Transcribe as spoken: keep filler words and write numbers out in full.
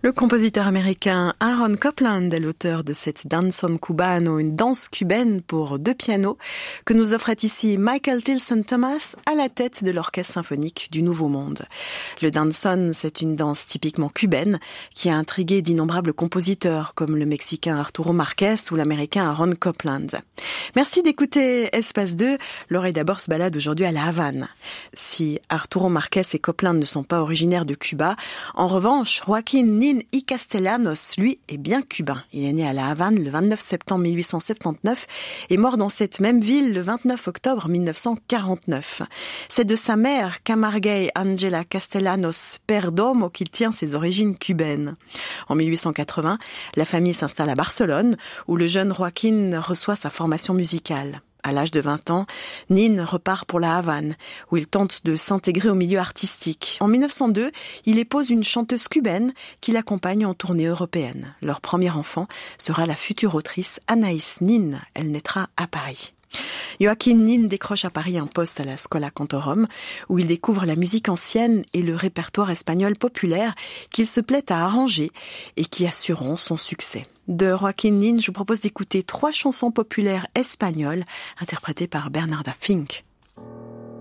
Le compositeur américain Aaron Copland est l'auteur de cette danzón cubano, une danse cubaine pour deux pianos, que nous offrait ici Michael Tilson Thomas à la tête de l'Orchestre symphonique du Nouveau Monde. Le danzón, c'est une danse typiquement cubaine qui a intrigué d'innombrables compositeurs comme le Mexicain Arturo Márquez ou l'Américain Aaron Copland. Merci d'écouter Espace deux. L'oreille d'abord se balade aujourd'hui à La Havane. Si Arturo Márquez et Copland ne sont pas originaires de Cuba, en revanche, Joaquín Nin y Castellanos, lui, est bien cubain. Il est né à La Havane le vingt-neuf septembre mille huit cent soixante-dix-neuf et mort dans cette même ville le vingt-neuf octobre mille neuf cent quarante-neuf. C'est de sa mère, Camargay Angela Castellanos Perdomo, qu'il tient ses origines cubaines. En mille huit cent quatre-vingts, la famille s'installe à Barcelone, où le jeune Joaquín reçoit sa formation musicale. À l'âge de vingt ans, Nin repart pour La Havane, où il tente de s'intégrer au milieu artistique. En mille neuf cent deux, il épouse une chanteuse cubaine qui l'accompagne en tournée européenne. Leur premier enfant sera la future autrice Anaïs Nin. Elle naîtra à Paris. Joaquín Nin décroche à Paris un poste à la Schola Cantorum, où il découvre la musique ancienne et le répertoire espagnol populaire qu'il se plaît à arranger et qui assureront son succès. De Joaquín Nin, je vous propose d'écouter trois chansons populaires espagnoles interprétées par Bernarda Fink.